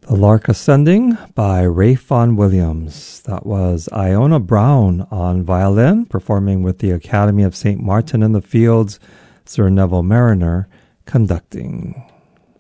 The Lark Ascending by Ralph Vaughan Williams. That was Iona Brown on violin, performing with the Academy of St. Martin in the Fields, Sir Neville Marriner conducting.